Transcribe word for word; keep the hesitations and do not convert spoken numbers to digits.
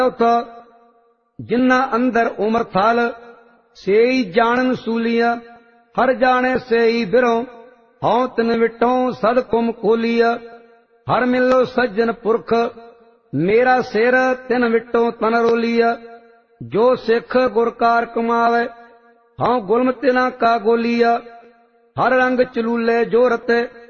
ਚੌਥਾ ਜਿੰਨਾ ਅੰਦਰ ਉਮਰ ਥਲ ਸੇਈ ਜਾਣਨ ਸੂਲੀਆ ਹਰ ਜਾਣੇ ਸੇਈ ਬਿਰੋਂ ਹਉ ਤਿਨ ਵਿਟੋਂ ਸਦ ਕੁਮ ਖੋਲੀਆ ਹਰ ਮਿਲੋ ਸੱਜਣ ਪੁਰਖ ਮੇਰਾ ਸਿਰ ਤਿਨ ਵਿਟੋਂ ਤਨ ਰੋਲੀਆ ਜੋ ਸਿੱਖ ਗੁਰਕਾਰ ਕਮਾਵੇ ਹਉ ਗੁਲਮ ਤਿਨਾ ਕਾ ਗੋਲੀਆ ਹਰ ਰੰਗ ਚਲੂਲੇ ਜੋ ਰਤੇ